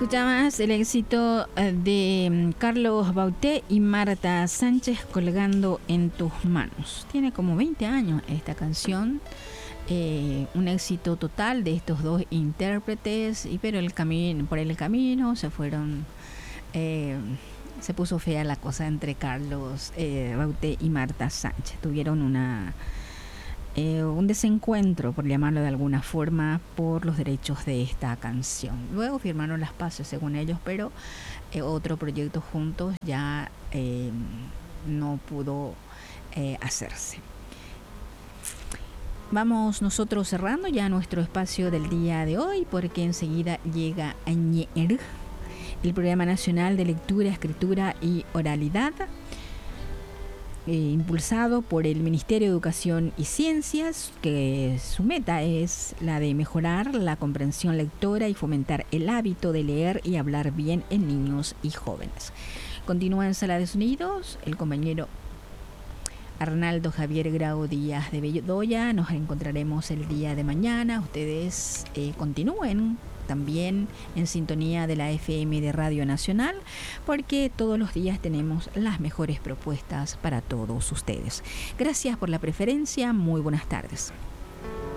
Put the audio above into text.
Escuchabas el éxito de Carlos Bauté y Marta Sánchez, Colgando en tus manos. Tiene como 20 años esta canción. Un éxito total de estos dos intérpretes, pero por el camino se fueron, se puso fea la cosa entre Carlos Bauté y Marta Sánchez. Tuvieron un desencuentro, por llamarlo de alguna forma, por los derechos de esta canción. Luego firmaron las paces, según ellos, pero otro proyecto juntos ya no pudo hacerse. Vamos nosotros cerrando ya nuestro espacio del día de hoy, porque enseguida llega Añer, el Programa Nacional de Lectura, Escritura y Oralidad, impulsado por el Ministerio de Educación y Ciencias, que su meta es la de mejorar la comprensión lectora y fomentar el hábito de leer y hablar bien en niños y jóvenes. Continúa en Sala de Sonidos el compañero Arnaldo Javier Grau Díaz de Bedoya. Nos encontraremos el día de mañana. Ustedes continúen también en sintonía de la FM de Radio Nacional, porque todos los días tenemos las mejores propuestas para todos ustedes. Gracias por la preferencia. Muy buenas tardes.